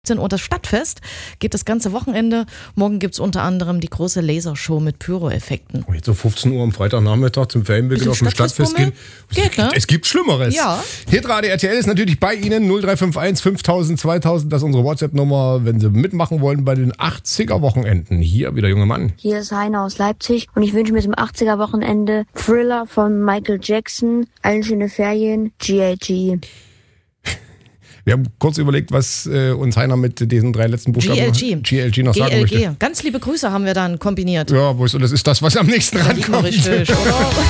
Und das Stadtfest geht das ganze Wochenende. Morgen gibt es unter anderem die große Lasershow mit Pyroeffekten. Jetzt um 15 Uhr am Freitagnachmittag zum Fanbeginn auf dem Stadtfest gehen. Geht, ne? Es gibt Schlimmeres. Ja. Hitradio RTL ist natürlich bei Ihnen. 0351 5000 2000. Das ist unsere WhatsApp-Nummer, wenn Sie mitmachen wollen bei den 80er-Wochenenden. Hier wieder junge Mann. Hier ist Heiner aus Leipzig und ich wünsche mir zum 80er-Wochenende Thriller von Michael Jackson. Allen schöne Ferien. G.I.G. Wir haben kurz überlegt, was uns Heiner mit diesen 3 letzten Buchstaben GLG noch sagen möchte. Ganz liebe Grüße haben wir dann kombiniert. Ja, das ist das, was am nächsten rankommt. Richtig, oder?